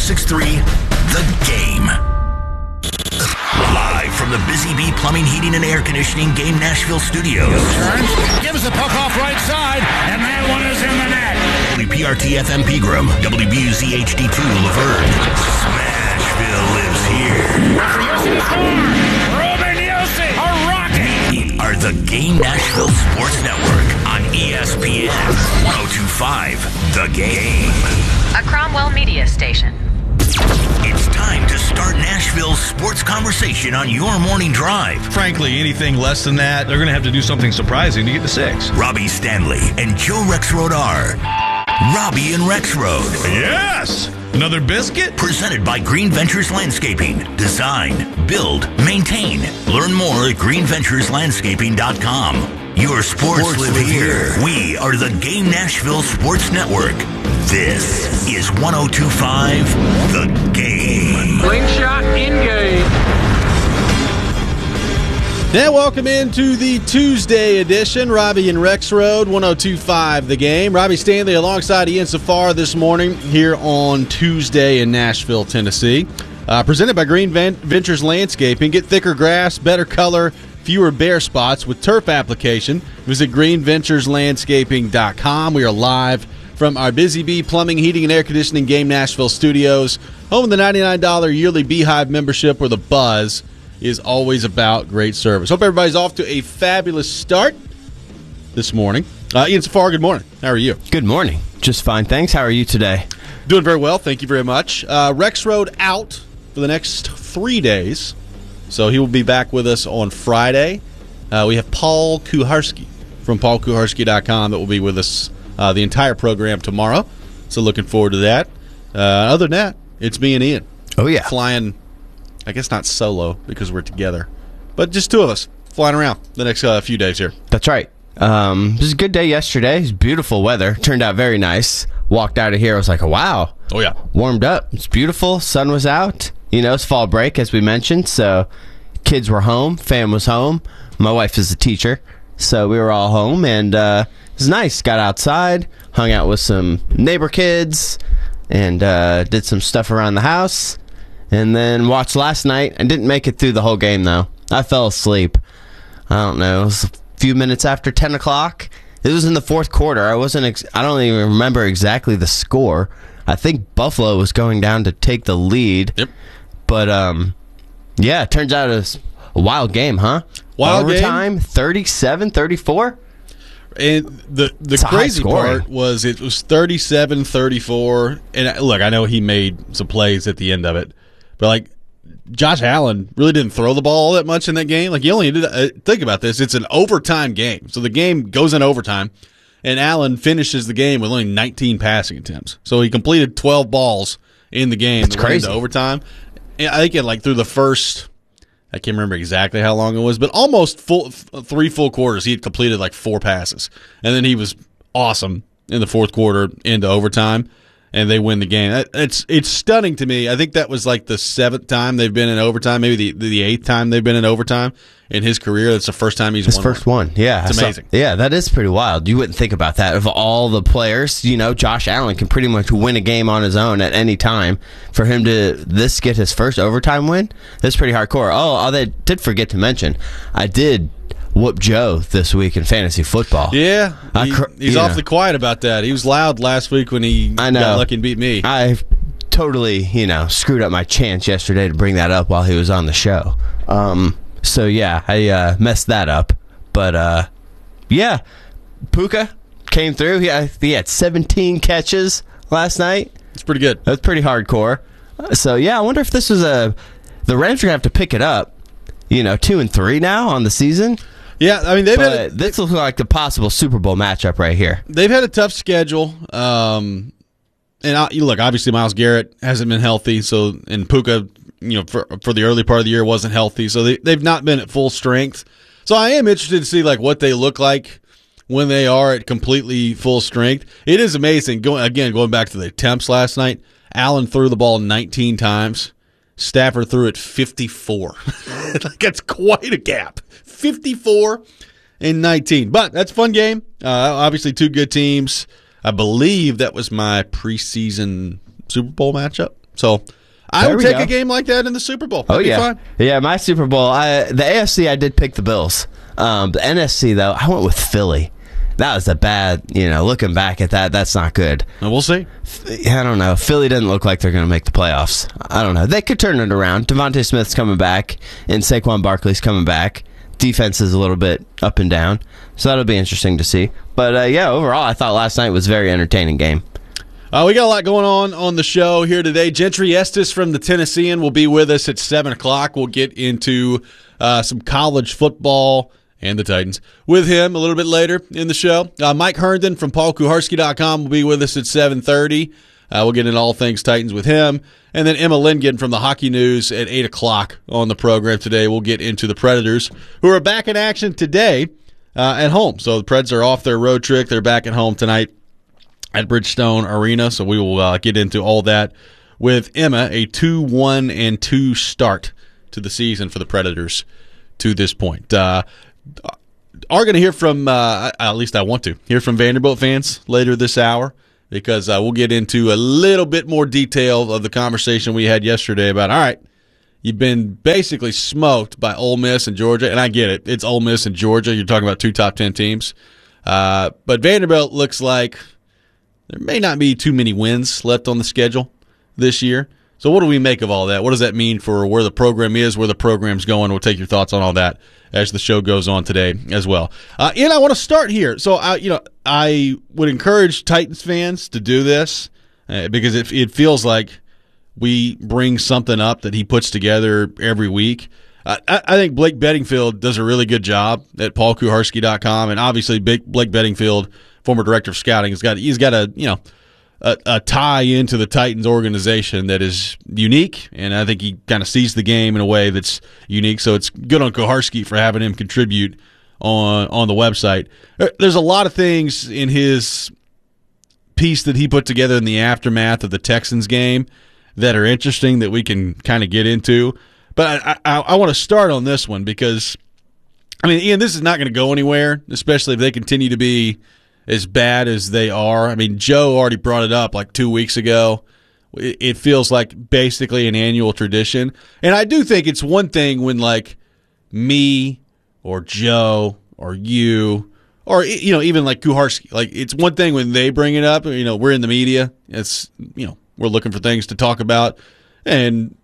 106.3 The Game. Live from the Busy Bee Plumbing, Heating, and Air Conditioning Game Nashville studios. Turns, gives the puck off right side, and that one is in the net. WPRT FM Pegram, WBUZ HD2 Laverne. Smashville lives here. Yossi score! Ruben Yossi, a rocket! We are the Game Nashville Sports Network on ESPN 102.5 The Game. A Cromwell media station. It's time to start Nashville's sports conversation on your morning drive. Frankly, anything less than that, they're going to have to do something surprising to get to 6. Robbie Stanley and Joe Rexrode are Robbie and Rexrode. Yes! Another biscuit? Presented by Green Ventures Landscaping. Design, build, maintain. Learn more at greenventureslandscaping.com. Your sports live here. We are the Game Nashville Sports Network. This is 102.5 The Game. Slingshot in-game. Now, welcome into the Tuesday edition. Robbie and Rexrode, 102.5 The Game. Robbie Stanley alongside Ian Safar this morning here on Tuesday in Nashville, Tennessee. Presented by Green Ventures Landscaping. Get thicker grass, better color, fewer bare spots with turf application. Visit greenventureslandscaping.com. We are live from our Busy Bee Plumbing, Heating, and Air Conditioning Game Nashville studios. Home of the $99 yearly Beehive membership, where the buzz is always about great service. Hope everybody's off to a fabulous start this morning. Ian Safar, good morning. How are you? Good morning. Just fine, thanks. How are you today? Doing very well. Thank you very much. Rexrode out for the next 3 days, so he will be back with us on Friday. We have Paul Kuharski from paulkuharski.com that will be with us the entire program tomorrow, so looking forward to that. Other than that, it's me and Ian. Oh, yeah. Flying, I guess not solo because we're together, but just two of us flying around the next few days here. That's right. It was a good day yesterday. It was beautiful weather. Turned out very nice. Walked out of here, I was like, wow. Oh, yeah. Warmed up. It's beautiful. Sun was out. You know, it's fall break, as we mentioned, so kids were home. Fam was home. My wife is a teacher, so we were all home, and it was nice. Got outside, hung out with some neighbor kids, and did some stuff around the house, and then watched last night. I didn't make it through the whole game, though. I fell asleep. I don't know. It was a few minutes after 10 o'clock. It was in the fourth quarter. I don't even remember exactly the score. I think Buffalo was going down to take the lead. Yep. But, yeah, it turns out it was a wild game, huh? Wild Overtime, 37-34. And the crazy part was it was 37-34. And look, I know he made some plays at the end of it, but like Josh Allen really didn't throw the ball all that much in that game. Like he only did. Think about this: it's an overtime game, so the game goes in overtime, and Allen finishes the game with only 19 passing attempts. So he completed 12 balls in the game. That's crazy. Into overtime. And I think through the first, I can't remember exactly how long it was, but almost 3 full quarters, he had completed like 4 passes. And then he was awesome in the fourth quarter into overtime, and they win the game. It's stunning to me. I think that was like the 7th time they've been in overtime, maybe the 8th time they've been in overtime in his career. That's the first time he's won. His first one. Yeah. It's amazing. Yeah, that is pretty wild. You wouldn't think about that. Of all the players, you know, Josh Allen can pretty much win a game on his own at any time. For him to get his first overtime win, that's pretty hardcore. Oh, I did forget to mention, I did whoop Joe this week in fantasy football. Yeah, he's awfully quiet about that. He was loud last week when he got lucky and beat me. I totally, screwed up my chance yesterday to bring that up while he was on the show. So, yeah, I messed that up. But, yeah, Puka came through. He had 17 catches last night. It's pretty good. That's pretty hardcore. So, yeah, I wonder if this was the Rams are going to have to pick it up. 2-3 now on the season. Yeah, I mean, this looks like the possible Super Bowl matchup right here. They've had a tough schedule. And look, obviously Myles Garrett hasn't been healthy, and Puka, for the early part of the year wasn't healthy, so they've not been at full strength. So I am interested to see what they look like when they are at completely full strength. It is amazing. Going back to the attempts last night, Allen threw the ball 19 times. Stafford threw it 54. That's quite a gap. 54 and 19. But that's a fun game. Obviously, two good teams. I believe that was my preseason Super Bowl matchup. So I There would we take go. a game like that in the Super Bowl. Oh That'd be yeah, fun. yeah. My Super Bowl, the AFC, I did pick the Bills. The NFC though, I went with Philly. That was a bad, looking back at that, that's not good. And we'll see. I don't know. Philly doesn't look like they're going to make the playoffs. I don't know. They could turn it around. Devontae Smith's coming back, and Saquon Barkley's coming back. Defense is a little bit up and down, so that'll be interesting to see. But overall, I thought last night was a very entertaining game. We got a lot going on the show here today. Gentry Estes from the Tennessean will be with us at 7 o'clock. We'll get into some college football and the Titans with him a little bit later in the show. Mike Herndon from PaulKuharski.com will be with us at 7:30. We'll get into all things Titans with him. And then Emma Lindgren from the Hockey News at 8 o'clock on the program today. We'll get into the Predators, who are back in action today at home. So the Preds are off their road trip. They're back at home tonight at Bridgestone Arena. So we will get into all that with Emma, a 2-1-2 start to the season for the Predators to this point. Are going to hear from, at least I want to, hear from Vanderbilt fans later this hour, because we'll get into a little bit more detail of the conversation we had yesterday about, all right, you've been basically smoked by Ole Miss and Georgia, and I get it. It's Ole Miss and Georgia. You're talking about two top 10 teams. But Vanderbilt looks like there may not be too many wins left on the schedule this year. So what do we make of all that? What does that mean for where the program is, where the program's going? We'll take your thoughts on all that as the show goes on today as well. And I want to start here. So, I would encourage Titans fans to do this because it feels like we bring something up that he puts together every week. I think Blake Bedingfield does a really good job at PaulKuharski.com, and obviously Blake Bedingfield, former director of scouting, he's got a tie into the Titans organization that is unique, and I think he kind of sees the game in a way that's unique. So it's good on Kuharski for having him contribute on the website. There's a lot of things in his piece that he put together in the aftermath of the Texans game that are interesting that we can kind of get into. But I want to start on this one because, Ian, this is not going to go anywhere, especially if they continue to be as bad as they are. Joe already brought it up like 2 weeks ago. It feels like basically an annual tradition. And I do think it's one thing when like me or Joe or you or even like Kuharski, like it's one thing when they bring it up, we're in the media. It's we're looking for things to talk about, and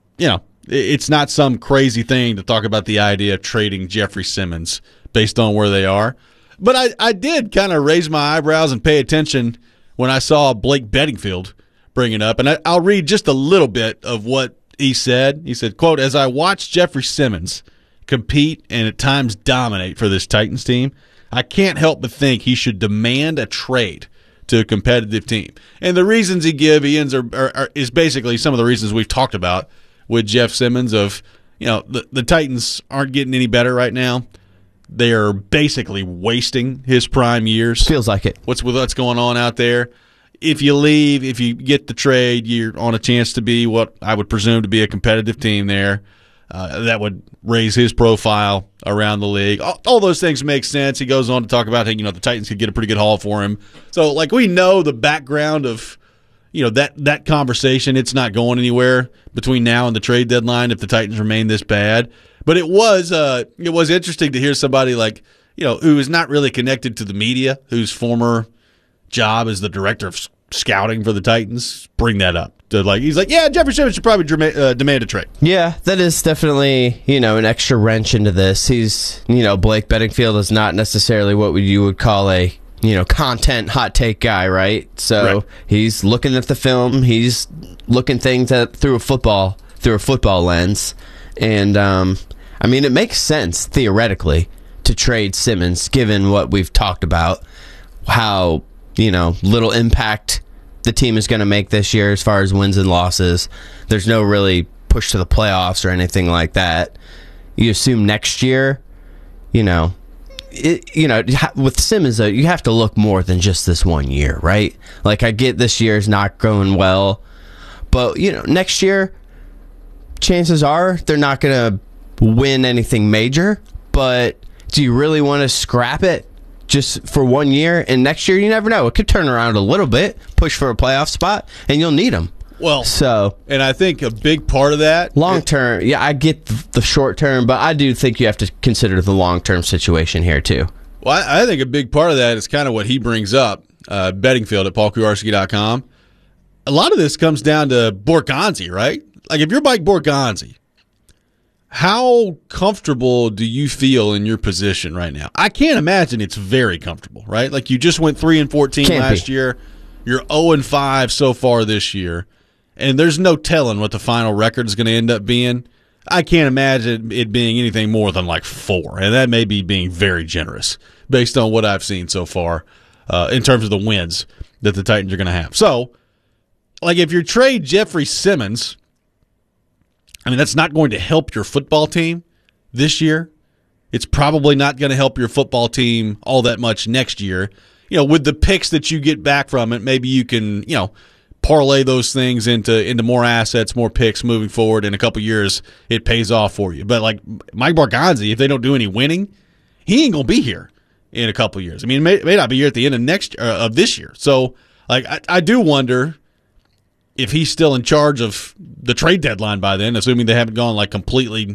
it's not some crazy thing to talk about the idea of trading Jeffrey Simmons based on where they are. But I did kind of raise my eyebrows and pay attention when I saw Blake Bedingfield bring it up. And I'll read just a little bit of what he said. He said, quote, "As I watch Jeffrey Simmons compete and at times dominate for this Titans team, I can't help but think he should demand a trade to a competitive team." And the reasons he gives, Ian's, is basically some of the reasons we've talked about with Jeff Simmons of, the Titans aren't getting any better right now. They are basically wasting his prime years. Feels like it. What's going on out there? If you leave, if you get the trade, you're on a chance to be what I would presume to be a competitive team there. That would raise his profile around the league. All those things make sense. He goes on to talk about, the Titans could get a pretty good haul for him. So, like, we know the background of, that conversation. It's not going anywhere between now and the trade deadline if the Titans remain this bad. But it was interesting to hear somebody like, who is not really connected to the media, whose former job as the director of scouting for the Titans, bring that up. He's like, yeah, Jeffrey Simmons should probably demand a trade. Yeah, that is definitely, an extra wrench into this. He's, Blake Bedingfield is not necessarily what you would call a, content hot take guy, right? So right. He's looking at the film. He's looking things through a football lens. And, it makes sense, theoretically, to trade Simmons, given what we've talked about, how, little impact the team is going to make this year as far as wins and losses. There's no really push to the playoffs or anything like that. You assume next year, with Simmons, though, you have to look more than just this 1 year, right? Like, I get this year's not going well, but, next year, chances are they're not going to win anything major, but do you really want to scrap it just for 1 year? And next year, you never know. It could turn around a little bit, push for a playoff spot, and you'll need them. Well, So and I think a big part of that long term, yeah, I get the short term, but I do think you have to consider the long term situation here too. Well, I think a big part of that is kind of what he brings up, Bettingfield at paulkuarski.com. A lot of this comes down to Borgonzi, right? Like, if you're Mike Borgonzi, how comfortable do you feel in your position right now? I can't imagine it's very comfortable, right? Like, you just went 3-14 last year. You're 0-5 so far this year, and there's no telling what the final record is going to end up being. I can't imagine it being anything more than like 4, and that may be being very generous based on what I've seen so far in terms of the wins that the Titans are going to have. So, like, if you trade Jeffrey Simmons, I mean, that's not going to help your football team this year. It's probably not going to help your football team all that much next year. You know, with the picks that you get back from it, maybe you can, you know, parlay those things into more assets, more picks moving forward. In a couple years, it pays off for you. But like Mike Borgonzi, if they don't do any winning, he ain't gonna be here in a couple years. I mean, it may not be here at the end of this year. So, like, I do wonder if he's still in charge of the trade deadline by then, assuming they haven't gone like completely